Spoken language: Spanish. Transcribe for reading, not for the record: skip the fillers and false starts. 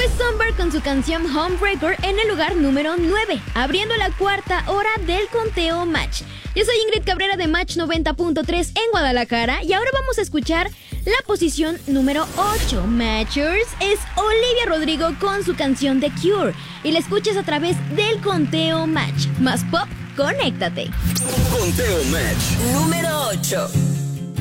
fue Somber con su canción Homebreaker en el lugar número 9, abriendo la cuarta hora del conteo Match. Yo soy Ingrid Cabrera de Match 90.3 en Guadalajara y ahora vamos a escuchar la posición número 8. Matchers es Olivia Rodrigo con su canción The Cure y la escuchas a través del conteo Match. Más pop, conéctate. Conteo Match número 8.